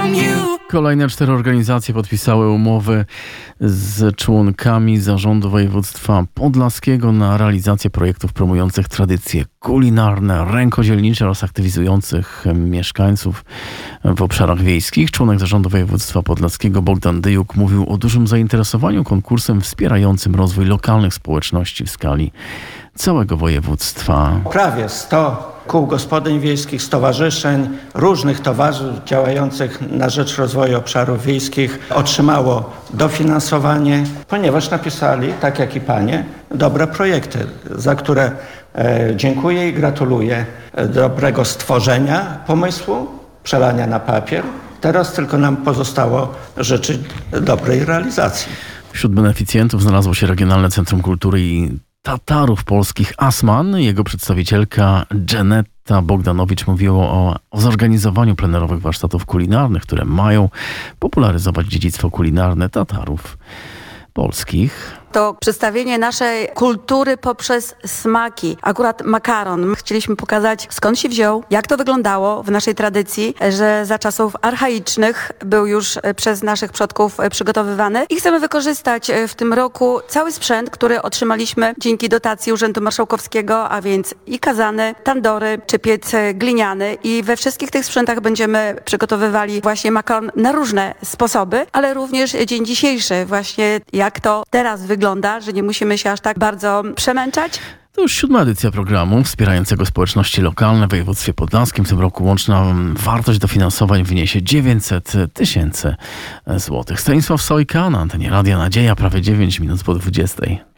from you. Kolejne 4 organizacje podpisały umowy z członkami zarządu województwa podlaskiego na realizację projektów promujących tradycje kulinarne, rękodzielnicze oraz aktywizujących mieszkańców w obszarach wiejskich. Członek zarządu województwa podlaskiego Bogdan Dyjuk mówił o dużym zainteresowaniu konkursem wspierającym rozwój lokalnych społeczności w skali całego województwa. Prawie 100 kół gospodyń wiejskich, stowarzyszeń, różnych towarzystw działających na rzecz rozwoju obszarów wiejskich otrzymało dofinansowanie, ponieważ napisali, tak jak i panie, dobre projekty, za które dziękuję i gratuluję dobrego stworzenia pomysłu, przelania na papier. Teraz tylko nam pozostało życzyć dobrej realizacji. Wśród beneficjentów znalazło się Regionalne Centrum Kultury i Tatarów Polskich ASMAN. Jego przedstawicielka Genetta Bogdanowicz mówiła o zorganizowaniu plenerowych warsztatów kulinarnych, które mają popularyzować dziedzictwo kulinarne Tatarów Polskich. To przedstawienie naszej kultury poprzez smaki. Akurat makaron. Chcieliśmy pokazać, skąd się wziął, jak to wyglądało w naszej tradycji, że za czasów archaicznych był już przez naszych przodków przygotowywany. I chcemy wykorzystać w tym roku cały sprzęt, który otrzymaliśmy dzięki dotacji Urzędu Marszałkowskiego, a więc i kazany, tandory czy piec gliniany. I we wszystkich tych sprzętach będziemy przygotowywali właśnie makaron na różne sposoby, ale również dzień dzisiejszy, właśnie jak to teraz wygląda, że nie musimy się aż tak bardzo przemęczać. To już 7. edycja programu wspierającego społeczności lokalne w województwie podlaskim. W tym roku łączna wartość dofinansowań wyniesie 900 000 złotych. Stanisław Sojka na antenie Radia Nadzieja, prawie 9 minut po 20.